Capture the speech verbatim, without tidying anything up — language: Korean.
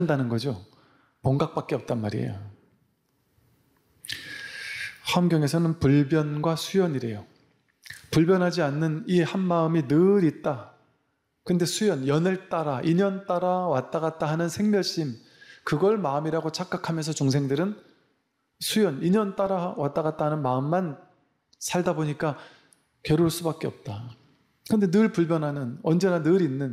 한다는 거죠. 본각밖에 없단 말이에요. 화엄경에서는 불변과 수연이래요. 불변하지 않는 이 한마음이 늘 있다. 근데 수연, 연을 따라, 인연 따라 왔다 갔다 하는 생멸심, 그걸 마음이라고 착각하면서 중생들은 수연, 인연 따라 왔다 갔다 하는 마음만 살다 보니까 괴로울 수밖에 없다. 근데 늘 불변하는, 언제나 늘 있는